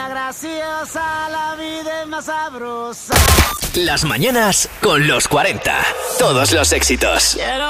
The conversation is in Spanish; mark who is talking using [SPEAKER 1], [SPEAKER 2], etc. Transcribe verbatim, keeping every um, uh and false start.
[SPEAKER 1] nena graciosa, la vida es más sabrosa.
[SPEAKER 2] Las mañanas con los cuarenta. Todos los éxitos.
[SPEAKER 1] Quiero